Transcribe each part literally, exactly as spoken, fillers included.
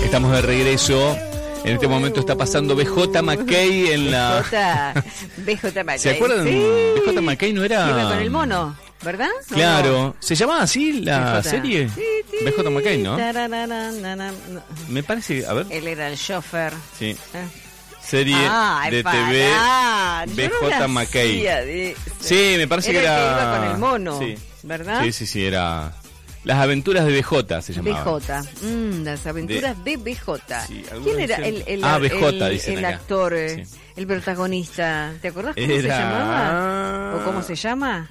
Estamos de regreso. En este momento está pasando B J McKay en la... B J McKay. ¿Se acuerdan? Sí. B J McKay no era... Iba con el mono, ¿verdad? Claro. No. ¿Se llamaba así la B J. serie? Sí, sí. B J McKay, ¿no? Tarararana. Me parece... A ver. Él era el chofer. Sí. ¿Eh? Serie Ay, de pará. T V Yo B no J la McKay. hacía de- Sí, me parece Era que el era... que iba con el mono, Sí. ¿verdad? Sí, sí, sí, era... Las aventuras de B J se B llamaba. J, mm, las aventuras de, de B J. Sí, algunos ¿Quién era dicen- el, el, Ah, B J el, dicen el acá. actor, eh, Sí. el protagonista? ¿Te acordás cómo Era- se llamaba? ¿O cómo se llama?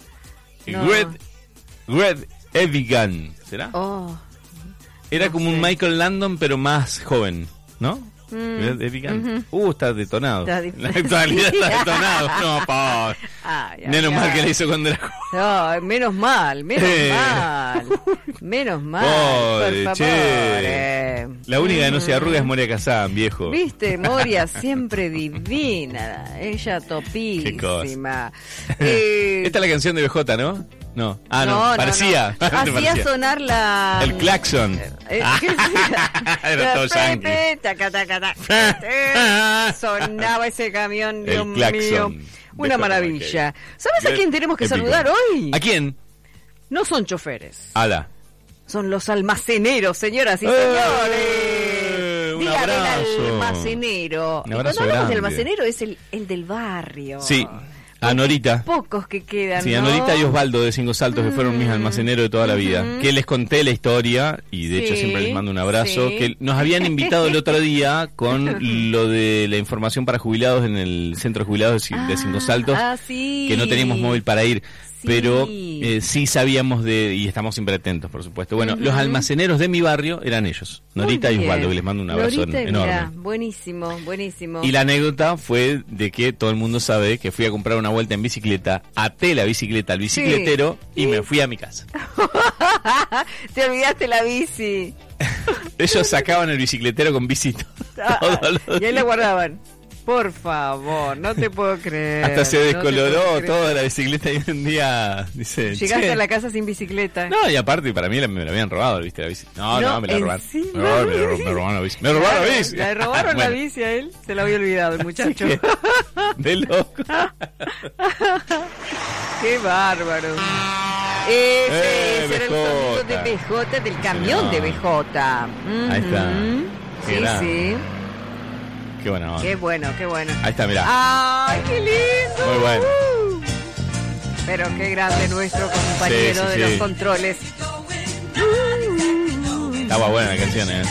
No. Greg, Greg Evigan, ¿será? Oh, Era no como sé. un Michael Landon, pero más joven, ¿no? Mm, Greg Evigan. ujú. Uh, está detonado. Está dif- La actualidad está detonado. No, pa. Ay, ay, Menos mal ay. que la hizo cuando era joven. No, menos mal, menos Eh. mal. Menos mal, Pobre, por favor. che. eh. La única que no se Mm. arruga es Moria Kazan, viejo. Viste, Moria siempre divina, ella topísima. Eh, Esta es la canción de B J, ¿no? No. Ah, no, no, no, parecía. no. Hacía Parecía. sonar la... El claxon. Eh, ¿qué decía? Era todo yankee. Taca, taca, taca. Eh, Sonaba ese camión, Dios El claxon. mío. Una B J maravilla. ¿Sabes a quién tenemos que Épico. saludar hoy? ¿A quién? No son choferes, Ala. son los almaceneros, señoras y ¡Eh! señores. Un Día del abrazo. almacenero. Un Y abrazo cuando hablamos del grande. almacenero es el, el del barrio. Sí. A Norita. Pocos que quedan, Sí, ¿no? a Norita y Osvaldo de Cinco Saltos, que fueron mis almaceneros de toda la vida. Ujú. Que les conté la historia y de hecho Sí, siempre les mando un abrazo. sí. Que nos habían invitado el otro día con lo de la información para jubilados en el centro de jubilados de, de Cinco Saltos. Ah, sí. Que no teníamos móvil para ir. Sí. Pero eh, sí sabíamos de, y estamos siempre atentos, por supuesto. Bueno, Ujú. los almaceneros de mi barrio eran ellos, Norita Muy y bien. Osvaldo, que les mando un abrazo Norita, en- enorme. mirá, buenísimo, buenísimo. Y la anécdota fue de que todo el mundo sabe que fui a comprar una vuelta en bicicleta, até la bicicleta al bicicletero Sí. y me fui a mi casa. Te olvidaste la bici. Ellos sacaban el bicicletero con visito. Ah, todos los y ahí la días. guardaban. Por favor, no te puedo creer. Hasta se no te descoloró puedo creer. toda la bicicleta y un día dice... Llegaste "Che". a la casa sin bicicleta. No, y aparte para mí la- me la habían robado, ¿viste? La bici. No, no, No, me la robaron. encima. Me robaron, me robaron, me robaron la bici. Me robaron la Claro, bici. Le robaron la Bueno, bici a él. Se la había olvidado el muchacho. de loco. Qué bárbaro. Ese, Eh, ese era el B J. sonido de B J, del camión de B J. Ahí está. Ujú. Qué Sí, grande. sí. Qué buena onda. Qué bueno, qué bueno. Ahí está, mirá. ¡Ay, qué lindo! Muy bueno. Uh. Pero qué grande nuestro compañero Sí, sí, de sí. los controles. Estaba buena la canción, ¿eh?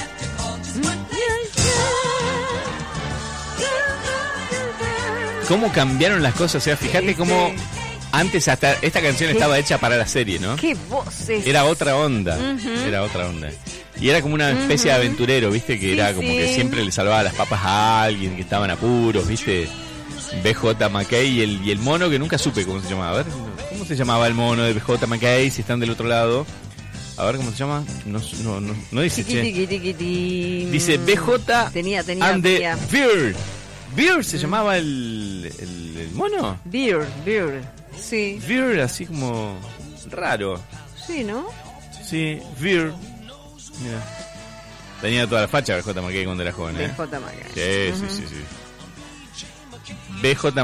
¿Cómo cambiaron las cosas? O sea, fíjate Sí, cómo sí. antes hasta esta canción Qué- estaba hecha para la serie, ¿no? ¡Qué voces! Era otra onda, Ujú. era otra onda. Y era como una especie de aventurero, ¿viste? Que Sí, era como que sí. siempre le salvaba las papas a alguien, que estaban apuros, ¿viste? B J McKay y el, y el mono que nunca supe cómo se llamaba. A ver, ¿cómo se llamaba el mono de B J McKay si están del otro lado? A ver, ¿cómo se llama? No, no, no, no dice, Tiqui, che. tiqui, tiqui, ti. Dice B J Tenía, tenía, and the tenía. Beard. Beard se llamaba el, el, el mono. Beer, beer. Sí, Beard, así como raro. sí, ¿no? Sí, Beard. Mira. Tenía toda la facha B J McKay cuando era joven, B ¿eh? J Maga. Sí, sí, sí, sí. B J